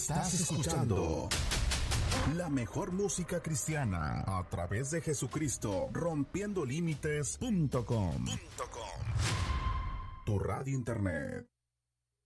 Estás escuchando la mejor música cristiana a través de Jesucristo, rompiendolímites.com. Tu radio internet.